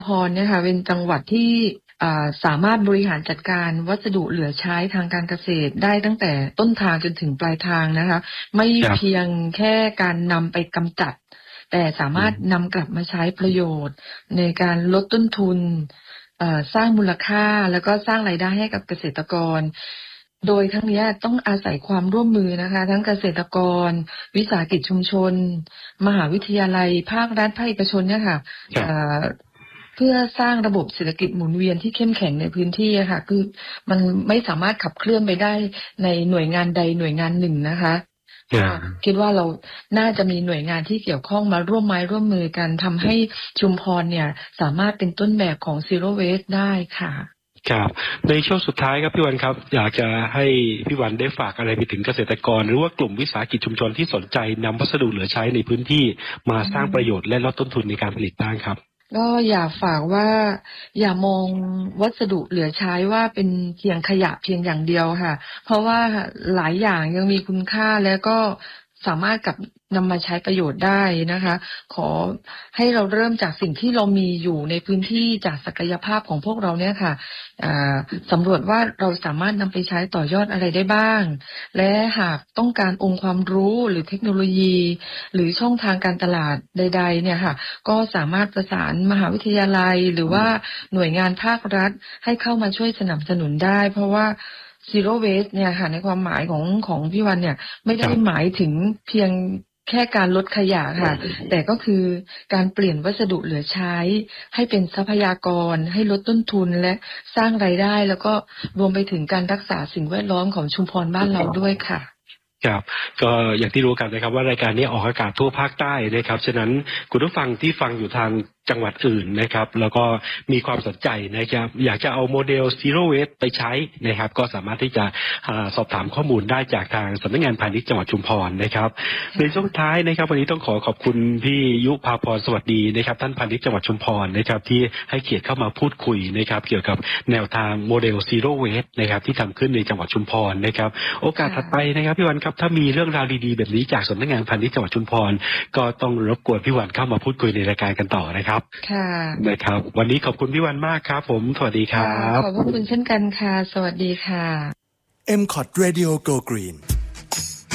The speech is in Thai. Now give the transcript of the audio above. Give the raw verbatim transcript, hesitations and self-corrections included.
พรเนี่ยค่ะเป็นจังหวัดที่สามารถบริหารจัดการวัสดุเหลือใช้ทางการเกษตรได้ตั้งแต่ต้นทางจนถึงปลายทางนะคะไม่เพียงแค่การนำไปกำจัดแต่สามารถนำกลับมาใช้ประโยชน์ในการลดต้นทุนสร้างมูลค่าแล้วก็สร้างรายได้ให้กับเกษตรกรโดยทั้งนี้ต้องอาศัยความร่วมมือนะคะทั้งเกษตรกรวิสาหกิจชุมชนมหาวิทยาลัยภาครัฐภาคเอกชนเนี่ยค่ะเพื่อสร้างระบบเศรษฐกิจหมุนเวียนที่เข้มแข็งในพื้นที่ค่ะคือมันไม่สามารถขับเคลื่อนไปได้ในหน่วยงานใดหน่วยงานหนึ่งนะคะคิดว่าเราน่าจะมีหน่วยงานที่เกี่ยวข้องมาร่วมไม้ร่วมมือกันทำให้ชุมพรเนี่ยสามารถเป็นต้นแบบของ Zero Waste ได้ค่ะครับในช่วงสุดท้ายครับพี่วันครับอยากจะให้พี่วันได้ฝากอะไรไปถึงเกษตรกรหรือว่ากลุ่มวิสาหกิจชุมชนที่สนใจนำวัสดุเหลือใช้ในพื้นที่มาสร้างประโยชน์และลดต้นทุนในการผลิตบ้างครับก็อยากฝากว่าอย่ามองวัสดุเหลือใช้ว่าเป็นเพียงขยะเพียงอย่างเดียวค่ะเพราะว่าหลายอย่างยังมีคุณค่าและก็สามารถกับนำมาใช้ประโยชน์ได้นะคะขอให้เราเริ่มจากสิ่งที่เรามีอยู่ในพื้นที่จากศักยภาพของพวกเราเนี่ยค่ะสำรวจว่าเราสามารถนำไปใช้ต่อยอดอะไรได้บ้างและหากต้องการองค์ความรู้หรือเทคโนโลยีหรือช่องทางการตลาดใดๆเนี่ยค่ะก็สามารถประสานมหาวิทยาลัยหรือว่าหน่วยงานภาครัฐให้เข้ามาช่วยสนับสนุนได้เพราะว่าZero Waste เนี่ยค่ะในความหมายของของพี่วันเนี่ยไม่ได้หมายถึงเพียงแค่การลดขยะค่ะแต่ก็คือการเปลี่ยนวัสดุเหลือใช้ให้เป็นทรัพยากรให้ลดต้นทุนและสร้างรายได้แล้วก็รวมไปถึงการรักษาสิ่งแวดล้อมของชุมพรบ้านเราด้วยค่ะครับก็อย่างที่รู้กันนะครับว่ารายการนี้ออกอากาศทั่วภาคใต้นะครับฉะนั้นคุณผู้ฟังที่ฟังอยู่ทางจังหวัดอื่นนะครับแล้วก็มีความสนใจนะครับอยากจะเอาโมเดล Zero Waste ไปใช้นะครับก็สามารถที่จะสอบถามข้อมูลได้จากทางสำนักงานพาณิชย์จังหวัดชุมพรนะครับในช่วงท้ายนะครับวันนี้ต้องขอขอบคุณพี่ยุภาพรสวัสดีนะครับท่านพาณิชย์จังหวัดชุมพรนะครับที่ให้เกียรติเข้ามาพูดคุยนะครับเกี่ยวกับแนวทางโมเดล Zero Waste นะครับที่ทำขึ้นในจังหวัดชุมพรนะครับโอกาสถัดไปนะครับพี่วันครับถ้ามีเรื่องราวดีๆแบบนี้จากสำนักงานพาณิชย์จังหวัดชุมพรก็ต้องรบกวนพี่วันเข้ามาพูดคุยในรายการกันต่อนะครับค่ะนะครับวันนี้ขอบคุณพี่วันมากครับผมสวัสดีครับขอบคุณเช่นกันค่ะสวัสดีค่ะเอ็ม ซี โอ ที Radio Go Green